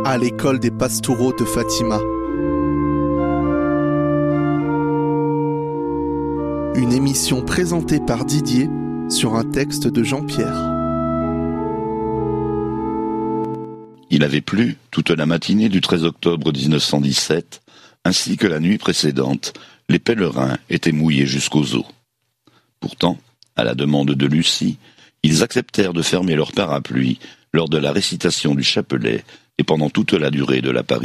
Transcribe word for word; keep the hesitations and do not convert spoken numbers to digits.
à l'école des Pastoureaux de Fatima. Une émission présentée par Didier sur un texte de Jean-Pierre. Il avait plu toute la matinée du treize octobre dix-neuf cent dix-sept, ainsi que la nuit précédente, les pèlerins étaient mouillés jusqu'aux os. Pourtant, à la demande de Lucie, ils acceptèrent de fermer leur parapluie lors de la récitation du chapelet et pendant toute la durée de l'apparition.